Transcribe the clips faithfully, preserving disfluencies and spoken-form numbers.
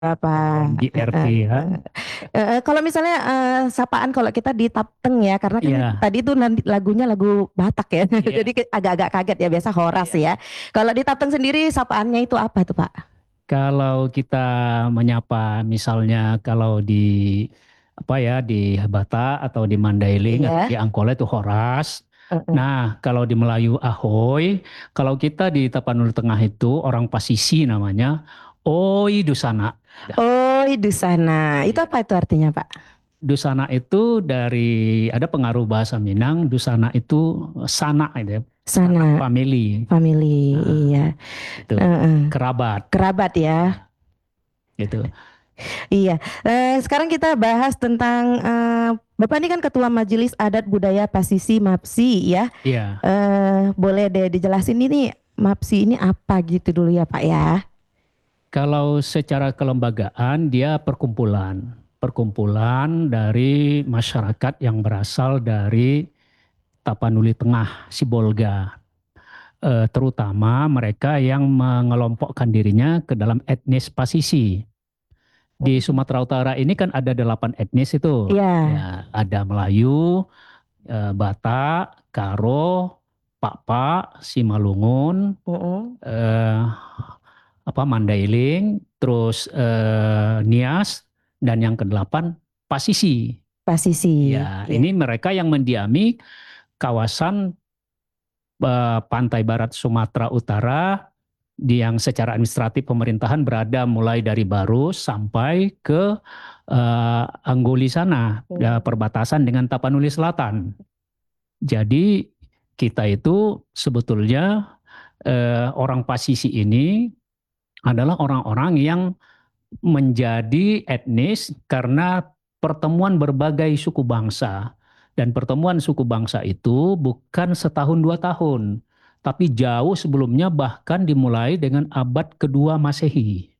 Apa? Janji R T Heeh, ya. heeh. Eh, kalau misalnya eh, sapaan kalau kita di Tapteng ya, karena kan Iya, tadi itu nanti lagunya lagu Batak ya, jadi iya, ke- agak-agak kaget ya, biasa Horas iya. ya. Kalau di Tapteng sendiri sapaannya itu apa tuh Pak? Kalau kita menyapa misalnya kalau di apa ya di Bata atau di Mandailing atau di Iya. Angkola itu Horas. Heeh. Nah, kalau di Melayu Ahoy, kalau kita di Tapanuli Tengah itu orang Pasisi namanya Oi Dusana. Dah. Oh, di sana. Itu Iya. apa itu artinya Pak? Dusana itu dari ada pengaruh bahasa Minang. Dusana itu sana itu ya, sanak Sana, family. family, Nah, iya. itu Heeh. kerabat. Kerabat ya. Nah, gitu. Iya, eh, sekarang kita bahas tentang eh, Bapak ini kan Ketua Majelis Adat Budaya Pasisi MAPSI ya. Iya. Eh, boleh deh dijelasin ini MAPSI ini apa gitu dulu ya Pak ya. Kalau secara kelembagaan dia perkumpulan, perkumpulan dari masyarakat yang berasal dari Tapanuli Tengah, Sibolga, Eh, terutama mereka yang mengelompokkan dirinya ke dalam etnis Pasisi. Di Mm. Sumatera Utara ini kan ada delapan etnis itu, Iya. ya ada Melayu, eh, Batak, Karo, Pakpak, Simalungun, Mm-mm. eh, apa Mandailing, terus eh, Nias, dan yang kedelapan Pasisi. Pasisi. Ya, Iya. ini mereka yang mendiami kawasan eh, pantai barat Sumatera Utara di yang secara administratif pemerintahan berada mulai dari Barus sampai ke eh, Anggoli sana, eh, Mm. perbatasan dengan Tapanuli Selatan. Jadi kita itu sebetulnya eh, orang Pasisi ini adalah orang-orang yang menjadi etnis karena pertemuan berbagai suku bangsa. Dan pertemuan suku bangsa itu bukan setahun dua tahun, tapi jauh sebelumnya bahkan dimulai dengan abad kedua Masehi.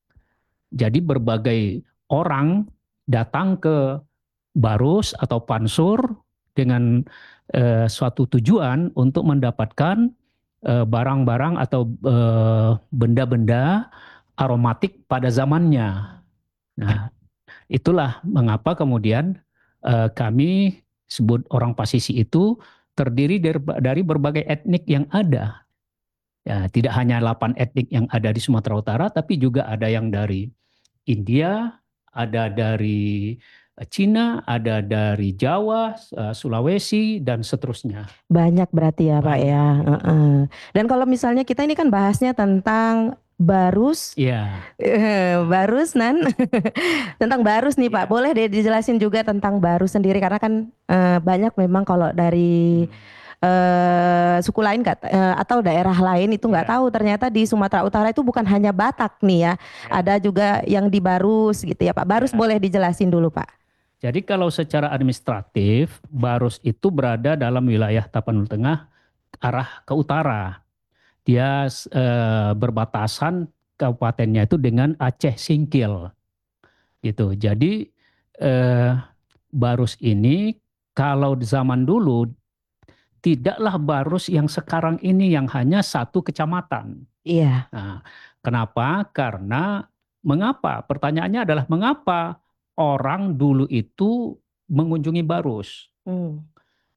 Jadi berbagai orang datang ke Barus atau Pansur dengan eh, suatu tujuan untuk mendapatkan eh, barang-barang atau eh, benda-benda aromatik pada zamannya. Nah, itulah mengapa kemudian eh, kami sebut orang Pasisi itu terdiri dari, dari berbagai etnik yang ada. Ya, tidak hanya delapan etnik yang ada di Sumatera Utara, tapi juga ada yang dari India, ada dari Cina, ada dari Jawa, eh, Sulawesi, dan seterusnya. Banyak berarti ya Pak ya. Banyak gitu. Heeh. Dan kalau misalnya kita ini kan bahasnya tentang Barus, Iya, eh, Barus Nan, tentang Barus nih Pak. iya. Boleh deh dijelasin juga tentang Barus sendiri karena kan eh, banyak memang kalau dari Hmm, eh, suku lain nggak eh, atau daerah lain itu nggak iya, tahu ternyata di Sumatera Utara itu bukan hanya Batak nih ya, iya, ada juga yang di Barus gitu ya Pak. Barus iya. boleh dijelasin dulu Pak. Jadi kalau secara administratif, Barus itu berada dalam wilayah Tapanuli Tengah arah ke utara. Dia eh, berbatasan kabupatennya itu dengan Aceh Singkil gitu. Jadi eh, Barus ini kalau di zaman dulu tidaklah Barus yang sekarang ini yang hanya satu kecamatan. Iya. Nah, kenapa? Karena mengapa? Pertanyaannya adalah mengapa orang dulu itu mengunjungi Barus? Hmm.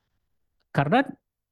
Karena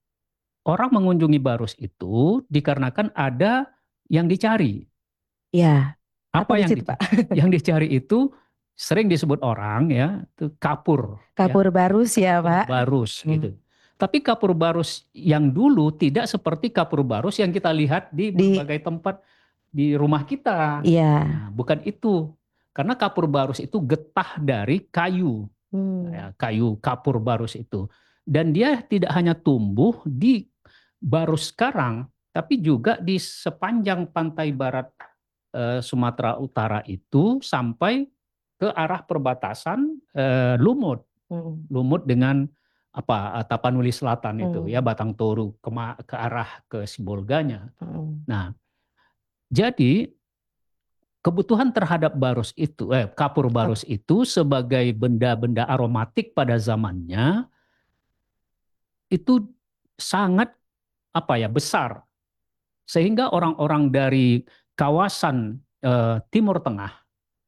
orang mengunjungi Barus itu dikarenakan ada yang dicari. Iya. Apa Apa di yang situ dicari? Pak? Yang dicari itu sering disebut orang ya, itu kapur ya, Kapur Barus ya kapur Pak. barus Hmm. gitu. Tapi kapur barus yang dulu tidak seperti kapur barus yang kita lihat di Di berbagai tempat di rumah kita. iya. Nah, bukan itu. Karena kapur barus itu getah dari kayu, Hmm. ya, kayu kapur barus itu. Dan dia tidak hanya tumbuh di barus sekarang, tapi juga di sepanjang pantai barat eh, Sumatera Utara itu sampai ke arah perbatasan eh, Lumut, Hmm. Lumut dengan apa Tapanuli Selatan itu ya Hmm. Batang Toru ke, ke arah ke Sibolganya. Hmm. Nah, jadi kebutuhan terhadap barus itu, eh, kapur Kap- barus itu sebagai benda-benda aromatik pada zamannya itu sangat apa ya besar sehingga orang-orang dari kawasan eh, Timur Tengah